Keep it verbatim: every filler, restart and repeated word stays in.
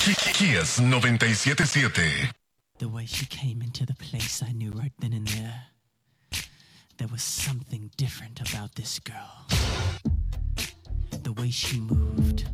Kiss noventa y siete siete. The way she came into the place, I knew right then and there. There was something different about this girl. The way she moved.